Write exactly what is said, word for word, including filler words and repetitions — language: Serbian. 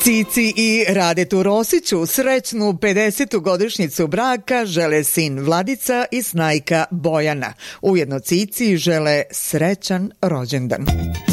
Cici i Radetu Rosiću srećnu pedesetu godišnjicu braka žele sin Vladica i snajka Bojana. Ujedno Cici žele srećan rođendan.